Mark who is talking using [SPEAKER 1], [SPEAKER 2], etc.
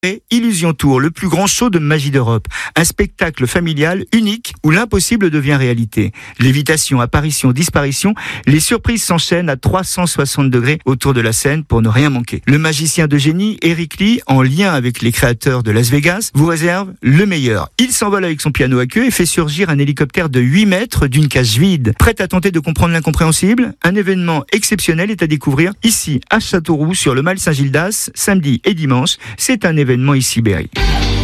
[SPEAKER 1] Illusion Tour, le plus grand show de magie d'Europe. Un spectacle familial unique où l'impossible devient réalité. Lévitation, apparition, disparition, les surprises s'enchaînent à 360 degrés autour de la scène pour ne rien manquer. Le magicien de génie, Eric Lee, en lien avec les créateurs de Las Vegas, vous réserve le meilleur. Il s'envole avec son piano à queue et fait surgir un hélicoptère de 8 mètres d'une cage vide. Prêt à tenter de comprendre l'incompréhensible? Un événement exceptionnel est à découvrir ici à Châteauroux sur le Mail Saint-Gildas, samedi et dimanche. C'est un événement ici Berry.